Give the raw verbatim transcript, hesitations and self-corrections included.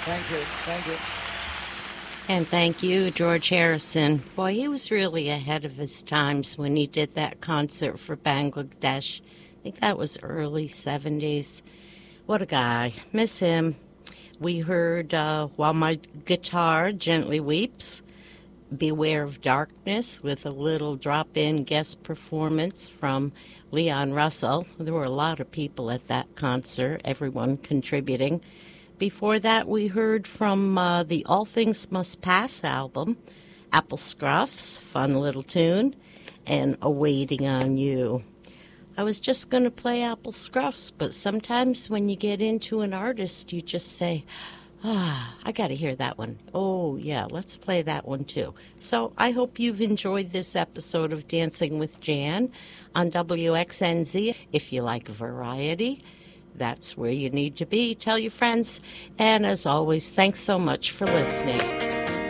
Thank you. Thank you. And thank you, George Harrison. Boy, he was really ahead of his times when he did that concert for Bangladesh. I think that was early seventies. What a guy. Miss him. We heard uh, While My Guitar Gently Weeps, Beware of Darkness, with a little drop-in guest performance from Leon Russell. There were a lot of people at that concert, everyone contributing. Before that, we heard from uh, the All Things Must Pass album, Apple Scruffs, fun little tune, and A Waiting on You. I was just going to play Apple Scruffs, but sometimes when you get into an artist, you just say, ah, I got to hear that one. Oh, yeah, let's play that one too. So I hope you've enjoyed this episode of Dancing with Jan on W X N Z. If you like variety, that's where you need to be. Tell your friends. And as always, thanks so much for listening.